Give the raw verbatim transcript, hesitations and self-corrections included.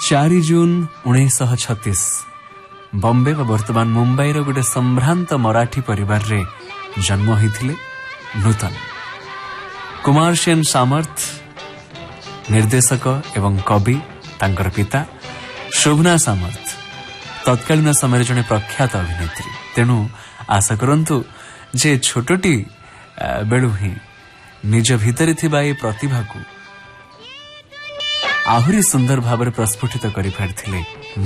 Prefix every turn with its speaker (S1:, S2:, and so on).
S1: चार जून उन्नीस छत्तीस बॉम्बे व वर्तमान मुंबई रो गोटे संभ्रांत मराठी परिवार रे जन्म होइथिले नूतन। कुमार सेन सामर्थ निर्देशक एवं कवि, तांकर पिता शोभना सामर्थ तत्कालीन समय जने प्रख्यात अभिनेत्री। तेणु आशा करंतु जे छोटटी बेलू ही निज भितरे थिबा ए प्रतिभा को आहुरी सुंदर भाव प्रस्फुटित करि पारथिले।